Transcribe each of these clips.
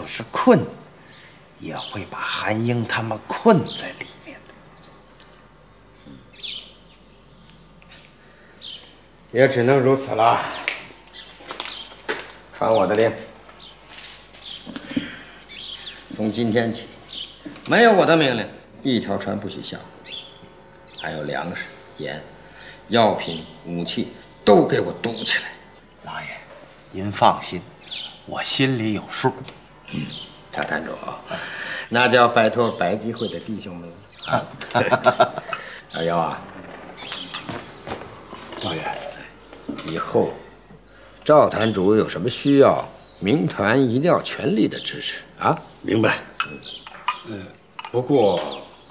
是困，也会把韩英他们困在里面的。 也只能如此了。传我的令，从今天起，没有我的命令，一条船不许下湖。还有粮食、盐、药品、武器都给我堵起来。 老爷，您放心，我心里有数。 赵坛主，那就要拜托白集会的弟兄们了啊！老姚啊， 老爷， 以后赵坛主有什么需要，民团一定要全力的支持啊！ 明白。不过，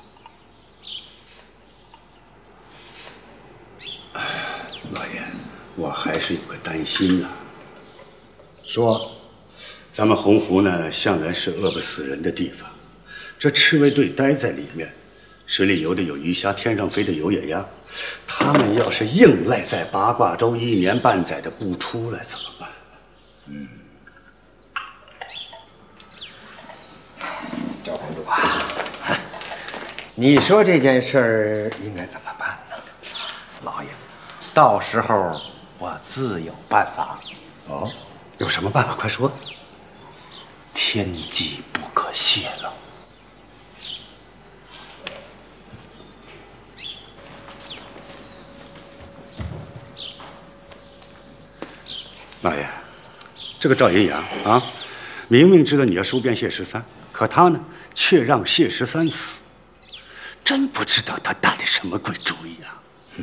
老爷，我还是有个担心呐。 说， 咱们洪湖呢，向来是饿不死人的地方。这赤卫队待在里面，水里游的有鱼虾，天上飞的有野鸭。他们要是硬赖在八卦洲1年半载的不出来，怎么办？ 赵坛主啊，你说这件事儿应该怎么办呢？ 老爷，到时候我自有办法。 哦，有什么办法？快说。 天机不可泄露。 老爷，这个赵银阳啊，明明知道你要收编谢13，可他呢，却让谢13死，真不知道他打的什么鬼主意啊！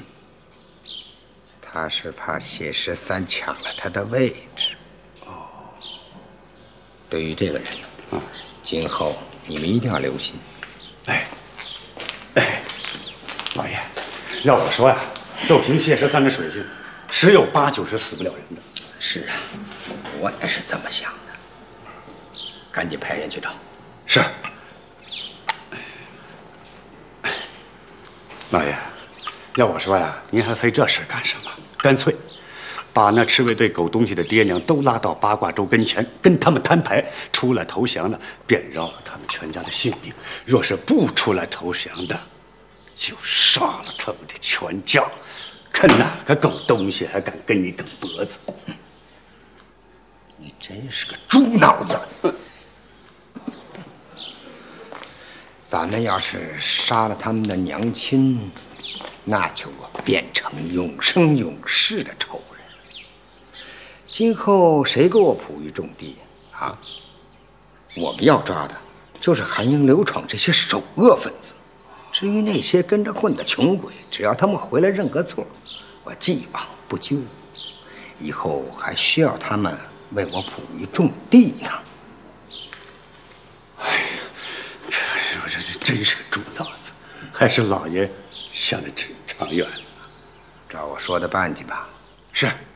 他是怕谢13抢了他的位置。哦，对于这个人呢，今后你们一定要留心。 哎，老爷，要我说呀，就凭谢13的水性，十有8、9是死不了人的。 是啊，我也是这么想的。赶紧派人去找。 是。老爷，要我说呀，您还费这事干什么？干脆把那赤卫队狗东西的爹娘都拉到八卦洲跟前，跟他们摊牌，出来投降的便饶了他们全家的性命；若是不出来投降的，就杀了他们的全家。看哪个狗东西还敢跟你梗脖子！ 你真是个猪脑子！咱们要是杀了他们的娘亲，那就变成永生永世的仇人。今后谁给我哺育种地啊？我们要抓的就是韩英、刘闯这些首恶分子。至于那些跟着混的穷鬼，只要他们回来认个错，我既往不咎。以后还需要他们为我哺育种地呢。 哎呀，这真是个猪脑子，还是老爷想的真长远。 照我说的办去吧。 是。